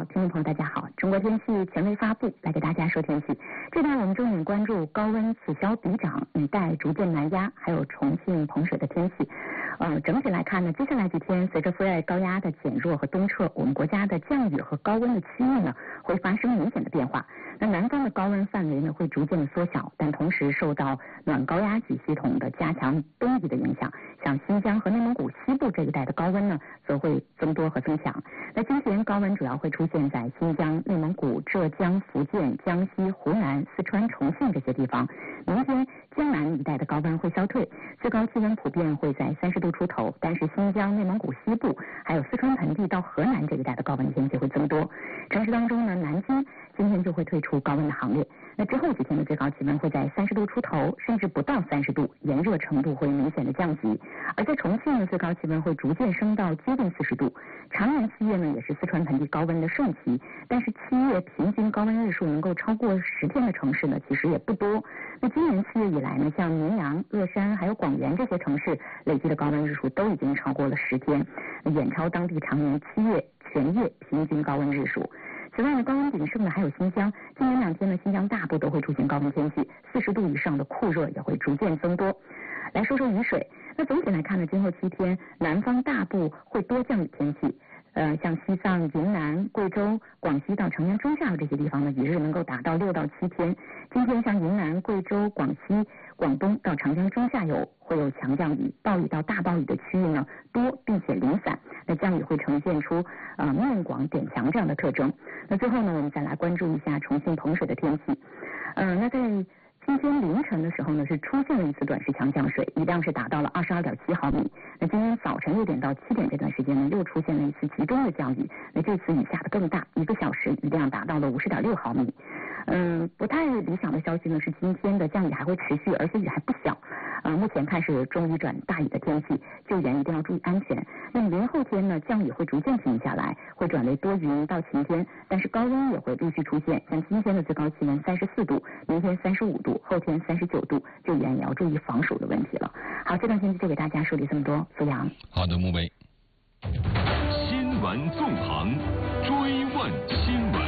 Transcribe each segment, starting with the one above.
听众朋友大家好，中国天气权威发布，来给大家说天气。这段我们重点关注高温此消彼长，雨带逐渐南压，还有重庆彭水的天气。整体来看呢，接下来几天随着副热带高压的减弱和东撤，我们国家的降雨和高温的区域呢会发生明显的变化。那南方的高温范围呢会逐渐的缩小，但同时受到暖高压脊系统的加强东移的影响，像新疆和内蒙古西部这一带的高温呢则会增多和增强。那今天高温主要会出现在新疆、内蒙古、浙江、福建、江西、湖南、四川、重庆这些地方。明天江南一带的高温会消退，最高气温普遍会在30度出头，但是新疆、内蒙古西部还有四川盆地到河南这一带的高温天气会增多。城市当中呢，南京今天就会退出高温的行列。那之后几天的最高气温会在30度出头，甚至不到30度，炎热程度会明显的降级。而在重庆呢，最高气温会逐渐升到接近40度。常年7月呢也是四川盆地高温的盛期，但是7月平均高温日数能够超过10天的城市呢其实也不多。那今年7月以来呢，像绵阳、乐山还有广元这些城市累计的高温日数都已经超过了10天，远超当地常年7月全月平均高温日数。此外呢，高温鼎盛的还有新疆，今年2天呢，新疆大部都会出现高温天气，40度以上的酷热也会逐渐增多。来说说雨水，那总体来看呢，今后7天南方大部会多降雨天气。像西藏、云南、贵州、广西到成年中下游这些地方呢，雨日能够达到6到7天。今天像云南、贵州、广西、广东到长江中下游会有强降雨，暴雨到大暴雨的区域呢多，并且零散。那降雨会呈现出面广点强这样的特征。那最后呢，我们再来关注一下重庆彭水的天气。那在今天凌晨的时候呢，是出现了一次短时强降水，雨量是达到了22.7毫米。那今天早晨6点到7点这段时间呢，又出现了一次集中的降雨。那这次雨下的更大，1个小时雨量达到了50.6毫米。不太理想的消息呢是今天的降雨还会持续，而且雨还不小。目前开始中雨转大雨的天气，救援一定要注意安全。那么明后天呢，降雨会逐渐停下来，会转为多云到晴天，但是高温也会陆续出现，像今天的最高气温34度，明天35度，后天39度，救援也要注意防暑的问题了。好，这段天气就给大家梳理这么多，苏阳。 好的，木梅。新闻纵横，追问新闻。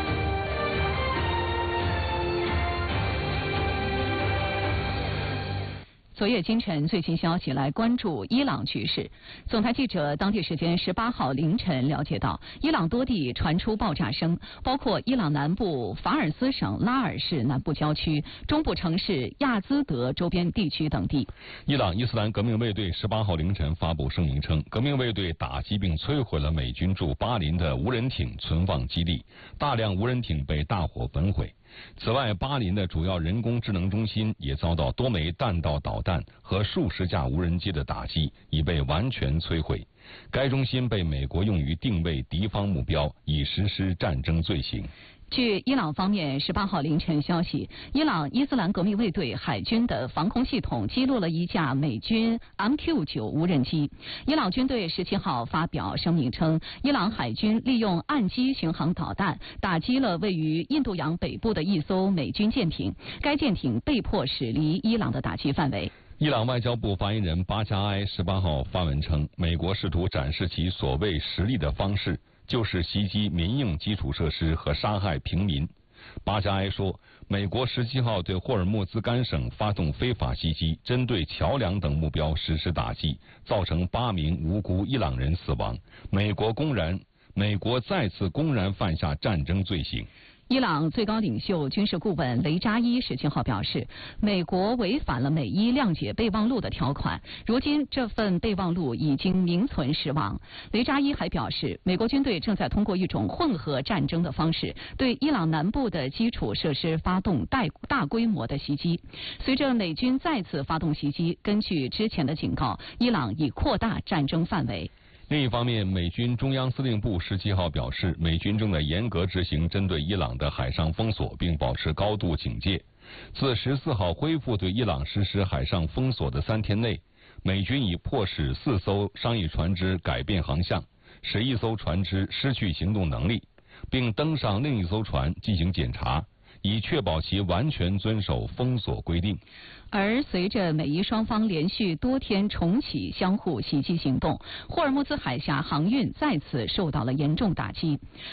昨夜今晨最新消息，来关注伊朗局势。总台记者当地时间18号凌晨了解到，伊朗多地传出爆炸声，包括伊朗南部法尔斯省拉尔市南部郊区、中部城市亚兹德周边地区等地。 伊朗伊斯兰革命卫队18号凌晨发布声明称，革命卫队打击并摧毁了美军驻巴林的无人艇存放基地，大量无人艇被大火焚毁。此外，巴林的主要人工智能中心也遭到多枚弹道导弹和数十架无人机的打击，已被完全摧毁。该中心被美国用于定位敌方目标，以实施战争罪行。 据伊朗方面18号凌晨消息，伊朗伊斯兰革命卫队海军的防空系统击落了一架美军 MQ-9 无人机。伊朗军队17号发表声明称，伊朗海军利用岸基巡航导弹打击了位于印度洋北部的一艘美军舰艇，该舰艇被迫驶离伊朗的打击范围。 伊朗外交部发言人巴加埃18号发文称，美国试图展示其所谓实力的方式就是袭击民用基础设施和杀害平民。巴加埃说，美国17号对霍尔木兹干省发动非法袭击，针对桥梁等目标实施打击，造成8名无辜伊朗人死亡。美国再次公然犯下战争罪行。 伊朗最高领袖军事顾问雷扎伊17号表示，美国违反了美伊谅解备忘录的条款，如今这份备忘录已经名存实亡。雷扎伊还表示，美国军队正在通过一种混合战争的方式，对伊朗南部的基础设施发动大规模的袭击。随着美军再次发动袭击，根据之前的警告，伊朗已扩大战争范围。 另一方面，美军中央司令部17号表示，美军正在严格执行针对伊朗的海上封锁，并保持高度警戒。自14号恢复对伊朗实施海上封锁的3天内，美军已迫使4艘商业船只改变航向，使1艘船只失去行动能力，并登上另一艘船进行检查，以确保其完全遵守封锁规定。 而随着美伊双方连续多天重启相互袭击行动，霍尔木兹海峡航运再次受到了严重打击。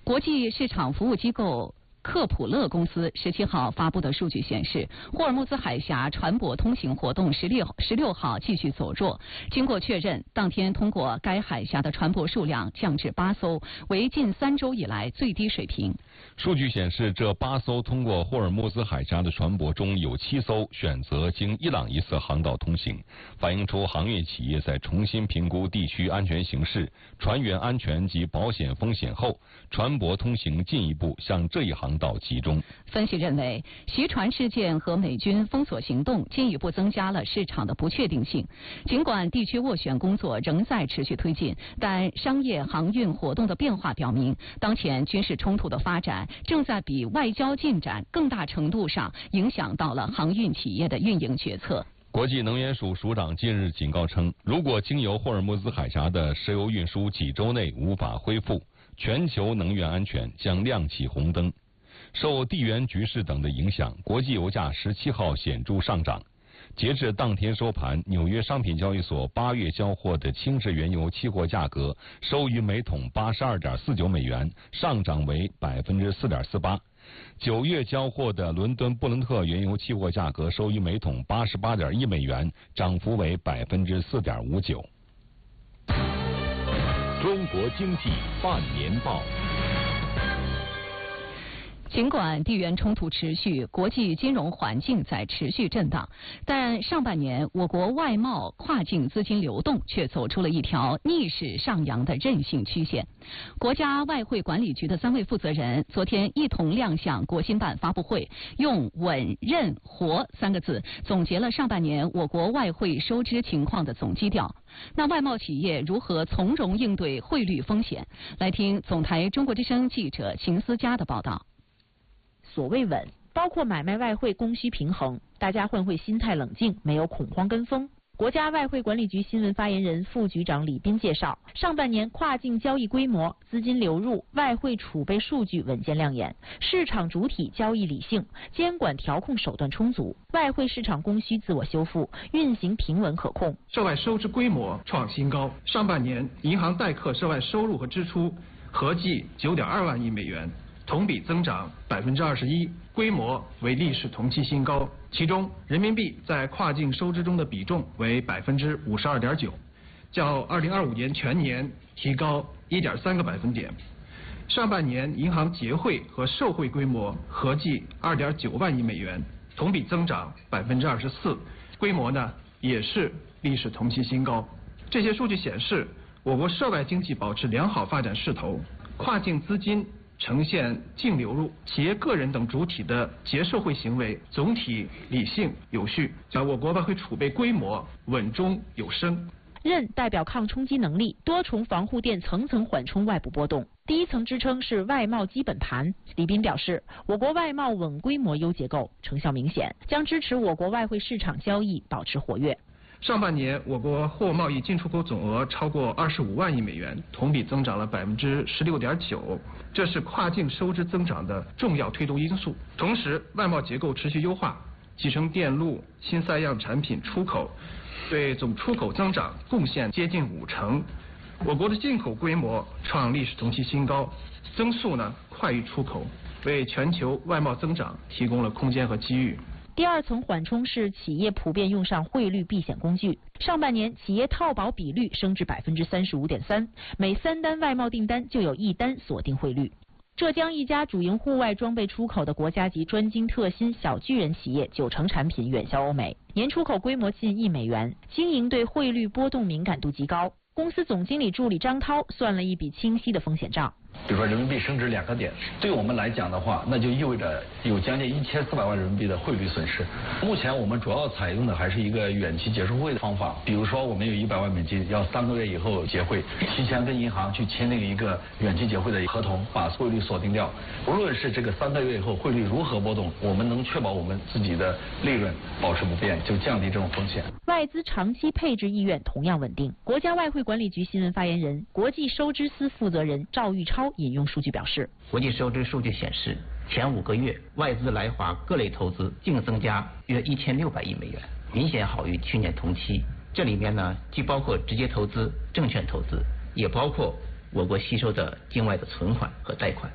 国际市场服务机构克普勒公司17号发布的数据显示，霍尔木兹海峡船舶通行活动16号继续走弱。经过确认，当天通过该海峡的船舶数量降至8艘，为近3周以来最低水平。 数据显示，这8艘通过霍尔木兹海峡的船舶中有7艘选择经伊朗一侧航道通行，反映出航运企业在重新评估地区安全形势、船员安全及保险风险后，船舶通行进一步向这一航道集中。 分析认为，袭船事件和美军封锁行动进一步增加了市场的不确定性。尽管地区斡旋工作仍在持续推进，但商业航运活动的变化表明，当前军事冲突的发展正在比外交进展更大程度上影响到了航运企业的运营决策。 国际能源署署长近日警告称，如果经由霍尔木兹海峡的石油运输几周内无法恢复，全球能源安全将亮起红灯。受地缘局势等的影响，国际油价17号显著上涨。截至当天收盘，纽约商品交易所8月交货的轻质原油期货价格收于每桶82.49美元，上涨为 4.48%。9月交货的伦敦布伦特原油期货价格收于每桶88.1美元，涨幅为 4.59%。 中国经济半年报。 尽管地缘冲突持续，国际金融环境在持续震荡，但上半年我国外贸跨境资金流动却走出了一条逆势上扬的韧性曲线。国家外汇管理局的3位负责人昨天一同亮相国新办发布会，用稳、韧、活3个字总结了上半年我国外汇收支情况的总基调。那外贸企业如何从容应对汇率风险？来听总台中国之声记者秦思佳的报道。 所谓稳，包括买卖外汇供需平衡，大家换汇心态冷静，没有恐慌跟风。国家外汇管理局新闻发言人、副局长李斌介绍，上半年跨境交易规模、资金流入、外汇储备数据稳健亮眼，市场主体交易理性，监管调控手段充足，外汇市场供需自我修复，运行平稳可控。 涉外收支规模创新高，上半年银行代客涉外收入和支出合计9.2万亿美元。同比增长21%，规模为历史同期新高。其中，人民币在跨境收支中的比重为52.9%，较2025年全年提高1.3个百分点。上半年银行结汇和售汇规模合计2.9万亿美元，同比增长24%，规模呢也是历史同期新高。这些数据显示，我国涉外经济保持良好发展势头，跨境资金呈现净流入，企业、个人等主体的结售汇行为总体理性有序，我国外汇储备规模稳中有升。 韧代表抗冲击能力，多重防护垫层层缓冲外部波动。第一层支撑是外贸基本盘。李斌表示，我国外贸稳规模优结构成效明显，将支持我国外汇市场交易保持活跃。 上半年，我国货贸易进出口总额超过25万亿美元，同比增长了16.9%，这是跨境收支增长的重要推动因素。同时，外贸结构持续优化，集成电路、新3样产品出口，对总出口增长贡献接近50%。我国的进口规模创历史同期新高，增速呢快于出口，为全球外贸增长提供了空间和机遇。 第二层缓冲是企业普遍用上汇率避险工具。上半年企业套保比率升至35.3%，每3单外贸订单就有1单锁定汇率。浙江一家主营户外装备出口的国家级专精特新小巨人企业，90%产品远销欧美，年出口规模近1亿美元，经营对汇率波动敏感度极高。公司总经理助理张涛算了一笔清晰的风险账。 比如说人民币升值2个点，对我们来讲的话，那就意味着有将近1400万人民币的汇率损失。目前我们主要采用的还是一个远期结售汇的方法，比如说我们有100万美金，要3个月以后结汇，提前跟银行去签订一个远期结汇的合同，把汇率锁定掉。无论是这个3个月以后汇率如何波动，我们能确保我们自己的利润保持不变，就降低这种风险。 外资长期配置意愿同样稳定。国家外汇管理局新闻发言人、国际收支司负责人赵玉超引用数据表示， 国际收支数据显示，前5个月外资来华各类投资净增加约1600亿美元，明显好于去年同期。这里面呢，既包括直接投资、证券投资，也包括我国吸收的境外的存款和贷款。